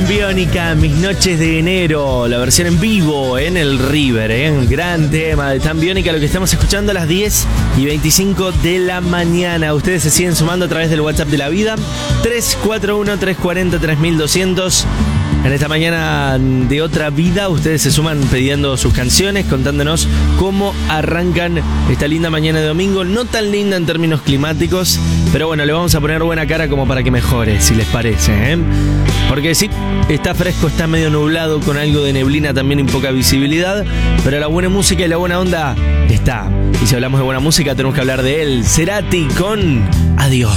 Biónica, Mis Noches de Enero, la versión en vivo en el River, un gran tema de Tan Biónica, lo que estamos escuchando a las 10:25 de la mañana. Ustedes se siguen sumando a través del WhatsApp de la vida, 341-340-3200. En esta mañana de otra vida, ustedes se suman pidiendo sus canciones, contándonos cómo arrancan esta linda mañana de domingo. No tan linda en términos climáticos, pero bueno, le vamos a poner buena cara como para que mejore, si les parece, Porque sí, está fresco, está medio nublado, con algo de neblina también y poca visibilidad, pero la buena música y la buena onda está. Y si hablamos de buena música, tenemos que hablar de él, Cerati con Adiós.